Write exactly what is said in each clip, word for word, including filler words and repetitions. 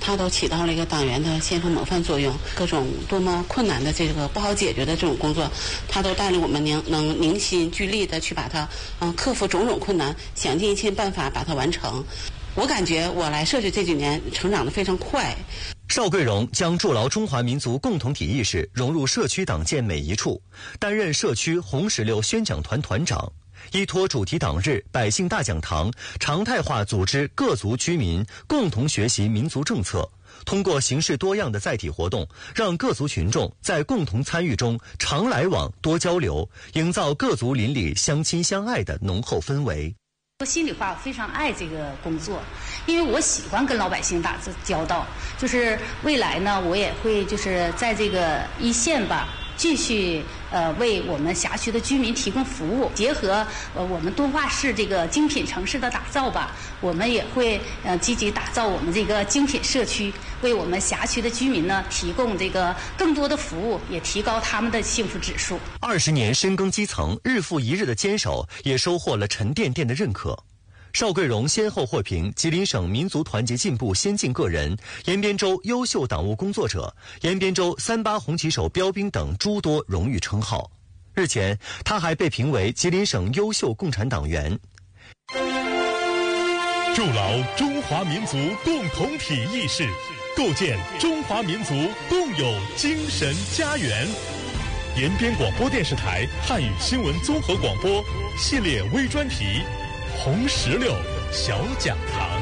他都起到了一个党员的先锋模范作用。各种多么困难的这个不好解决的这种工作，他都带领我们能能凝心聚力的去把它嗯克服种种困难，想尽一切办法把它完成。我感觉我来社区这几年成长得非常快。 邵桂荣将筑牢中华民族共同体意识融入社区党建每一处，担任社区红石榴宣讲团团长，依托主题党日、百姓大讲堂，常态化组织各族居民共同学习民族政策，通过形式多样的载体活动，让各族群众在共同参与中常来往、多交流，营造各族邻里相亲相爱的浓厚氛围。 说心里话，我非常爱这个工作，因为我喜欢跟老百姓打交道。就是未来呢，我也会就是在这个一线吧，继续呃为我们辖区的居民提供服务。结合呃我们敦化市这个精品城市的打造吧，我们也会呃积极打造我们这个精品社区，为我们辖区的居民呢提供这个更多的服务，也提高他们的幸福指数。 二十年深耕基层，日复一日的坚守，也收获了沉甸甸的认可。邵桂荣先后获评吉林省民族团结进步先进个人、延边州优秀党务工作者、延边州三八红旗手标兵等诸多荣誉称号。日前，他还被评为吉林省优秀共产党员。 筑牢中华民族共同体意识，构建中华民族共有精神家园。延边广播电视台汉语新闻综合广播系列微专题红石榴小讲堂。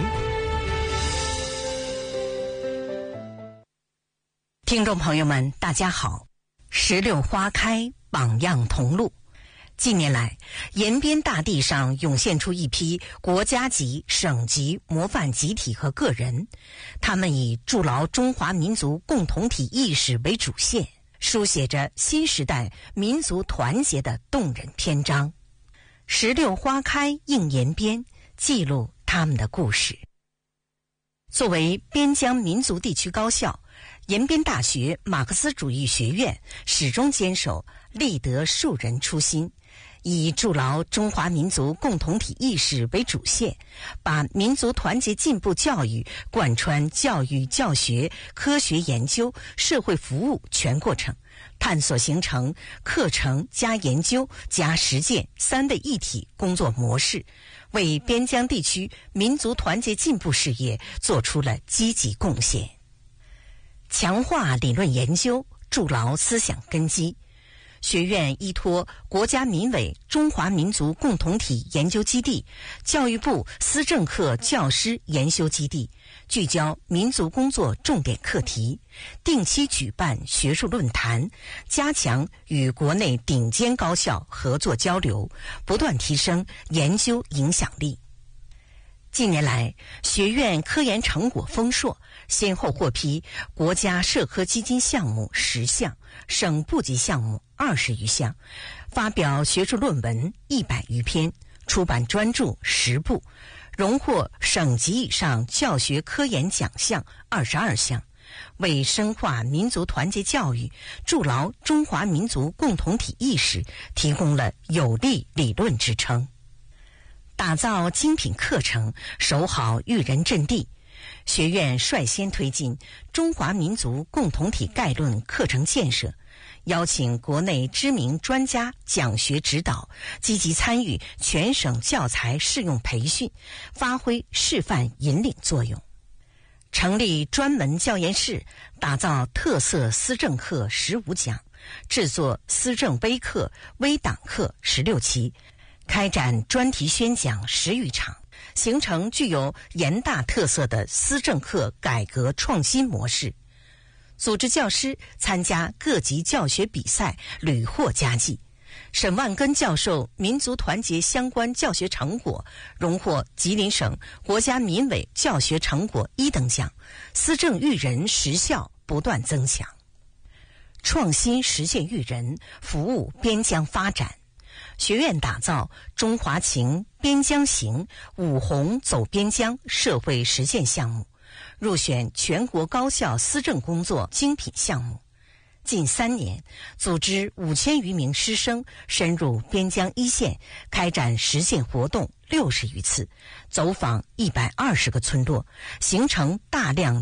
听众朋友们大家好，石榴花开，榜样同路。近年来，延边大地上涌现出一批国家级、省级模范集体和个人，他们以筑牢中华民族共同体意识为主线，书写着新时代民族团结的动人篇章。石榴花开映延边，记录他们的故事。作为边疆民族地区高校，延边大学马克思主义学院始终坚守立德树人初心，以筑牢中华民族共同体意识为主线，把民族团结进步教育贯穿教育教学、科学研究、社会服务全过程，探索形成课程加研究加实践三位一体工作模式，为边疆地区民族团结进步事业做出了积极贡献。强化理论研究，筑牢思想根基。学院依托国家民委中华民族共同体研究基地、教育部思政课教师研修基地，聚焦民族工作重点课题，定期举办学术论坛，加强与国内顶尖高校合作交流，不断提升研究影响力。近年来，学院科研成果丰硕，先后获批国家社科基金项目十项，省部级项目二十余项，发表学术论文一百余篇，出版专著十部，荣获省级以上教学科研奖项二十二项，为深化民族团结教育、筑牢中华民族共同体意识提供了有力理论支撑。打造精品课程，守好育人阵地。学院率先推进中华民族共同体概论课程建设，邀请国内知名专家讲学指导，积极参与全省教材适用培训，发挥示范引领作用。成立专门教研室，打造特色思政课十五讲，制作思政微课、微党课十六期，开展专题宣讲十余场，形成具有严大特色的思政课改革创新模式。组织教师参加各级教学比赛，屡获佳绩。沈万根教授民族团结相关教学成果荣获吉林省国家民委教学成果一等奖，思政育人实效不断增强。创新实现育人，服务边疆发展。学院打造中华情边疆行五红走边疆社会实践项目，入选全国高校思政工作精品项目。近三年，组织五千余名师生深入边疆一线，开展实践活动六十余次，走访一百二十个村落，形成大量